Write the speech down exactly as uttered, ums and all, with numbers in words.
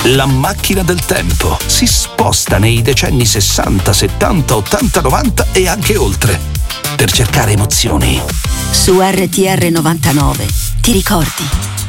La macchina del tempo si sposta nei decenni sessanta, settanta, ottanta, novanta e anche oltre per cercare emozioni. Su R T R novantanove ti ricordi?